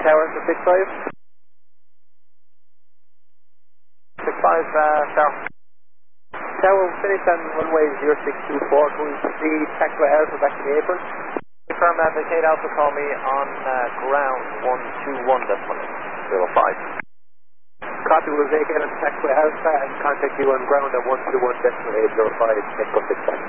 Tower to 65. 65, Tower. Tower, finished on runway 0624, going to the taxiway Alpha back to the apron. Confirm that the Kate Alpha call me on ground 121, that's 105. Copy will vacate on taxiway Alpha and contact you on ground at 121.805, take contact back.